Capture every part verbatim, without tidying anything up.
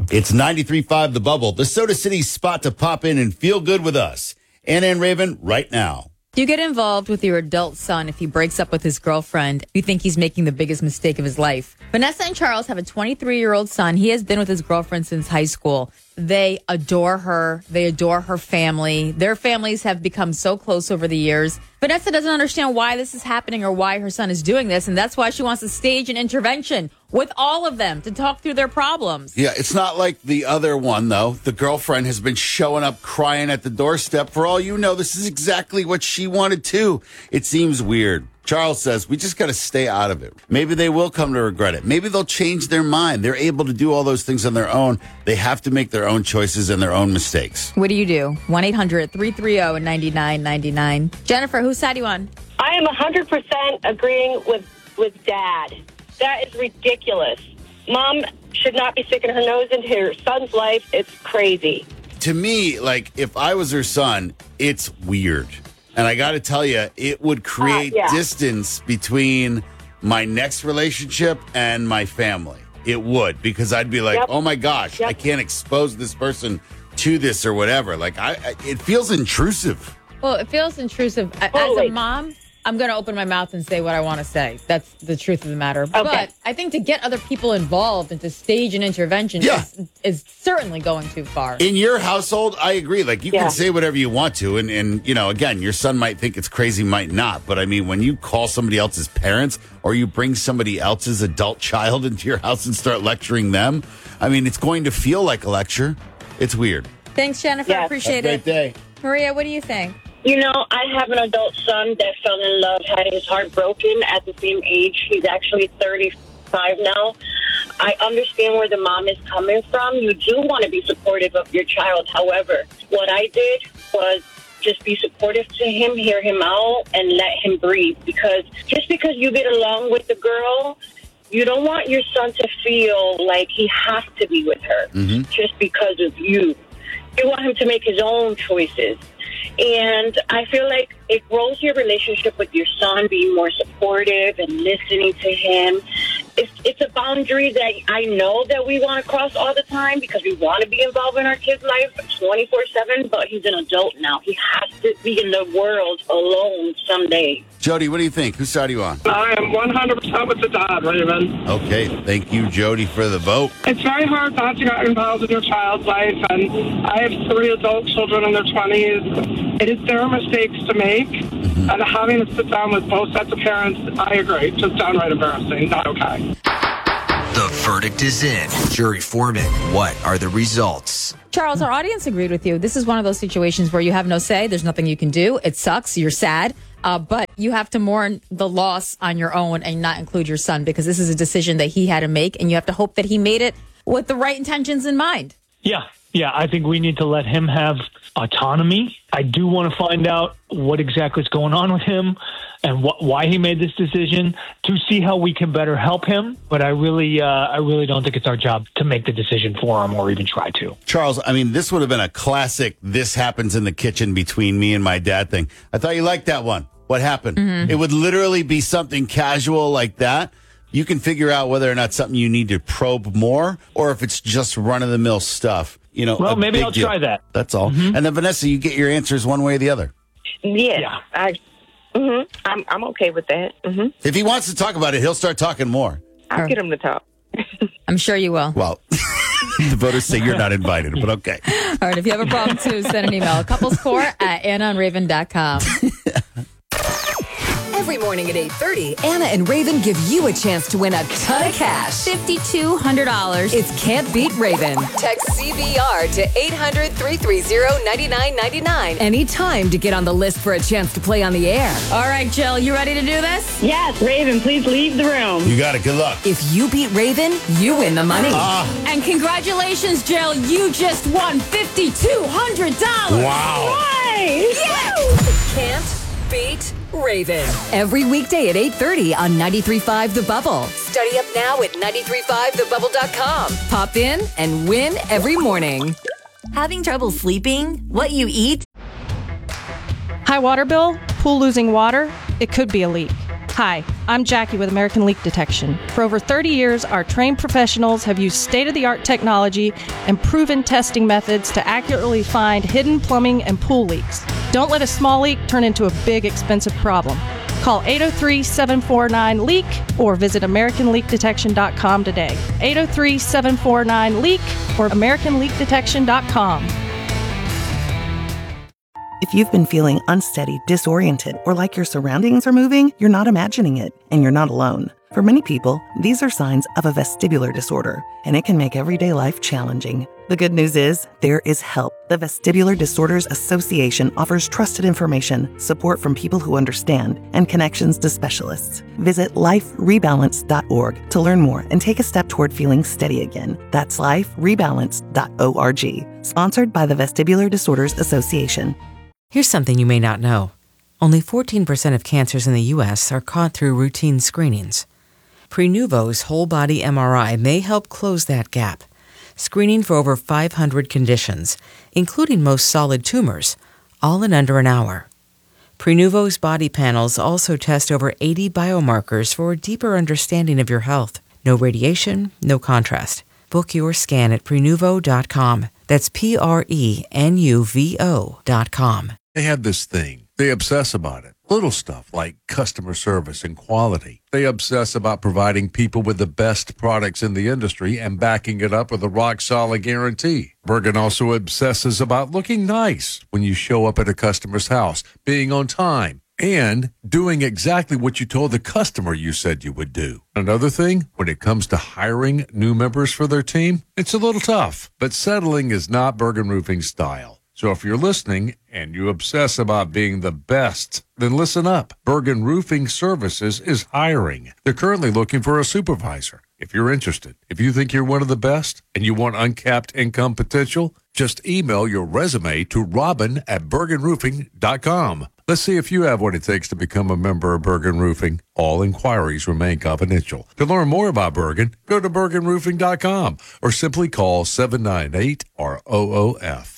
It's ninety-three point five The Bubble, the Soda City spot to pop in and feel good with us. Anna and Raven, right now. You get involved with your adult son if he breaks up with his girlfriend. You think he's making the biggest mistake of his life. Vanessa and Charles have a twenty-three-year-old son. He has been with his girlfriend since high school. They adore her. They adore her family. Their families have become so close over the years. Vanessa doesn't understand why this is happening or why her son is doing this, and that's why she wants to stage an intervention with all of them to talk through their problems. Yeah, it's not like the other one, though. The girlfriend has been showing up crying at the doorstep. For all you know, this is exactly what she wanted, too. It seems weird. Charles says, we just got to stay out of it. Maybe they will come to regret it. Maybe they'll change their mind. They're able to do all those things on their own. They have to make their own choices and their own mistakes. What do you do? one eight hundred three three zero nine nine nine nine. Jennifer, whose side are you on? I am one hundred percent agreeing with, with Dad. That is ridiculous. Mom should not be sticking her nose into her son's life. It's crazy. To me, like, if I was her son, it's weird. And I got to tell you, it would create uh, yeah. distance between my next relationship and my family. It would, because I'd be like, yep. oh my gosh, yep. I can't expose this person to this or whatever. Like, I, I it feels intrusive. Well, it feels intrusive. Totally. As a mom, I'm going to open my mouth and say what I want to say. That's the truth of the matter. Okay. But I think to get other people involved and to stage an intervention yeah. is, is certainly going too far. In your household, I agree. Like, you yeah. can say whatever you want to. And, and, you know, again, your son might think it's crazy, might not. But, I mean, when you call somebody else's parents or you bring somebody else's adult child into your house and start lecturing them, I mean, it's going to feel like a lecture. It's weird. Thanks, Jennifer. Yeah. Appreciate Have a great it. day. Maria, what do you think? You know, I have an adult son that fell in love, had his heart broken at the same age. He's actually thirty-five now. I understand where the mom is coming from. You do want to be supportive of your child. However, what I did was just be supportive to him, hear him out, and let him breathe. Because just because you get along with the girl, you don't want your son to feel like he has to be with her mm-hmm. just because of you. You want him to make his own choices. And I feel like it grows your relationship with your son, being more supportive and listening to him. It's, it's a boundary that I know that we want to cross all the time because we want to be involved in our kid's life twenty-four seven, but he's an adult now. He has to be in the world alone someday. Jody, what do you think? Whose side are you on? I am one hundred percent with the dad, Raven. Okay, thank you, Jody, for the vote. It's very hard not to get involved in your child's life, and I have three adult children in their twenties. It is their mistakes to make, mm-hmm. and having to sit down with both sets of parents, I agree, just downright embarrassing, not okay. The verdict is in. Jury foreman, what are the results? Charles, our audience agreed with you. This is one of those situations where you have no say. There's nothing you can do. It sucks. You're sad. Uh, but you have to mourn the loss on your own and not include your son because this is a decision that he had to make, and you have to hope that he made it with the right intentions in mind. Yeah, yeah. I think we need to let him have autonomy. I do want to find out what exactly is going on with him and wh- why he made this decision to see how we can better help him. But I really, uh, I really don't think it's our job to make the decision for him or even try to. Charles, I mean, this would have been a classic "this happens in the kitchen between me and my dad" thing. I thought you liked that one. What happened? Mm-hmm. It would literally be something casual like that. You can figure out whether or not something you need to probe more or if it's just run-of-the-mill stuff. You know, well, maybe I'll deal. try that. That's all. Mm-hmm. And then, Vanessa, you get your answers one way or the other. Yes, yeah. I, mm-hmm, I'm, I'm okay with that. Mm-hmm. If he wants to talk about it, he'll start talking more. I'll get him to talk. I'm sure you will. Well, the voters say you're not invited, but okay. All right, if you have a problem, too, send an email. Couples Court at anna and raven dot com. Every morning at eight thirty, Anna and Raven give you a chance to win a ton of cash. five thousand two hundred dollars. It's Can't Beat Raven. Text C B R to eight hundred three three zero nine nine nine nine anytime to get on the list for a chance to play on the air. All right, Jill, you ready to do this? Yes, Raven, please leave the room. You got it. Good luck. If you beat Raven, you win the money. Uh, and congratulations, Jill. You just won five thousand two hundred dollars. Wow. Nice. Yeah. Can't Beat Raven. Every weekday at eight thirty on ninety-three point five The Bubble. Study up now at ninety-three point five the bubble dot com. Pop in and win every morning. Having trouble sleeping? What you eat? High water bill? Pool losing water? It could be a leak. Hi, I'm Jackie with American Leak Detection. For over thirty years, our trained professionals have used state-of-the-art technology and proven testing methods to accurately find hidden plumbing and pool leaks. Don't let a small leak turn into a big, expensive problem. Call eight oh three, seven four nine, LEAK or visit American Leak Detection dot com today. eight oh three, seven four nine, LEAK or American Leak Detection dot com. If you've been feeling unsteady, disoriented, or like your surroundings are moving, you're not imagining it, and you're not alone. For many people, these are signs of a vestibular disorder, and it can make everyday life challenging. The good news is, there is help. The Vestibular Disorders Association offers trusted information, support from people who understand, and connections to specialists. Visit life rebalance dot org to learn more and take a step toward feeling steady again. That's life rebalance dot org. Sponsored by the Vestibular Disorders Association. Here's something you may not know. Only fourteen percent of cancers in the U S are caught through routine screenings. Prenuvo's whole-body M R I may help close that gap, screening for over five hundred conditions, including most solid tumors, all in under an hour. Prenuvo's body panels also test over eighty biomarkers for a deeper understanding of your health. No radiation, no contrast. Book your scan at prenuvo dot com. That's P R E N U V O dot com. They have this thing. They obsess about it. Little stuff like customer service and quality. They obsess about providing people with the best products in the industry and backing it up with a rock-solid guarantee. Bergen also obsesses about looking nice when you show up at a customer's house, being on time, and doing exactly what you told the customer you said you would do. Another thing, when it comes to hiring new members for their team, it's a little tough, but settling is not Bergen Roofing's style. So if you're listening and you obsess about being the best, then listen up. Bergen Roofing Services is hiring. They're currently looking for a supervisor. If you're interested, if you think you're one of the best and you want uncapped income potential, just email your resume to robin at bergen roofing dot com. Let's see if you have what it takes to become a member of Bergen Roofing. All inquiries remain confidential. To learn more about Bergen, go to bergen roofing dot com or simply call seven nine eight R O O F.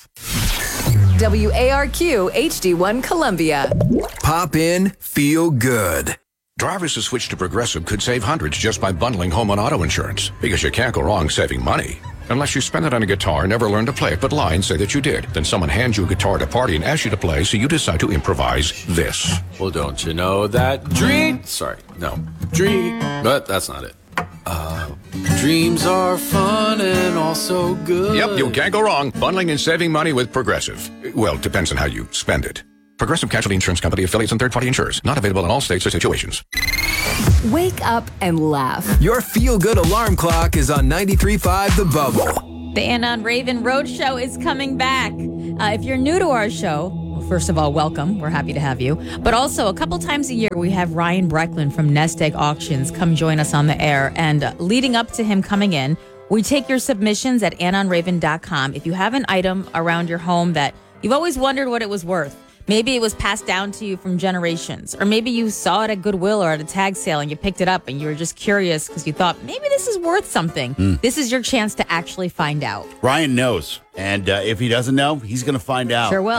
W A R Q H D one Columbia. Pop in, feel good. Drivers who switch to Progressive could save hundreds just by bundling home and auto insurance, because you can't go wrong saving money. Unless you spend it on a guitar, never learn to play it, but lie and say that you did. Then someone hands you a guitar at a party and asks you to play, so you decide to improvise this. Well, don't you know that dream... Sorry, no. Dream... But that's not it. Uh, dreams are fun and also good. Yep, you can't go wrong bundling and saving money with Progressive. Well, depends on how you spend it. Progressive Casualty Insurance Company, affiliates, and third-party insurers. Not available in all states or situations. Wake up and laugh. Your feel-good alarm clock is on ninety-three point five The Bubble. The Anna and Raven Road Show is coming back. Uh, if you're new to our show, well, first of all, welcome. We're happy to have you. But also, a couple times a year, we have Ryan Brecklin from Nest Egg Auctions come join us on the air. And uh, leading up to him coming in, we take your submissions at anna and raven dot com. If you have an item around your home that you've always wondered what it was worth, maybe it was passed down to you from generations, or maybe you saw it at Goodwill or at a tag sale and you picked it up and you were just curious because you thought maybe this is worth something. Mm. This is your chance to actually find out. Ryan knows. And uh, if he doesn't know, he's going to find out. Sure will.